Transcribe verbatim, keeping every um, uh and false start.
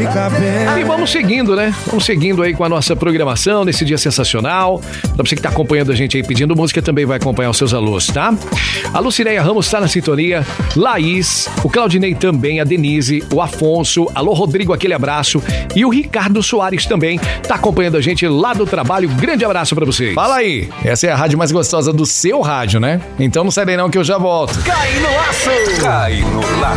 fica bem. E vamos seguindo, né? Vamos seguindo aí com a nossa programação nesse dia sensacional. Pra você que tá acompanhando a gente aí pedindo música, também vai acompanhar os seus alôs, tá? A Lucineia Ramos tá na sintonia, Laís, o Claudinei também, a Denise, o Afonso, alô Rodrigo, aquele abraço. E o Ricardo Soares também tá acompanhando a gente lá do trabalho. Grande abraço pra vocês. Fala aí, essa é a rádio mais gostosa do seu rádio, né? Então não sai daí não que eu já volto. Cai no laço! Cai no laço!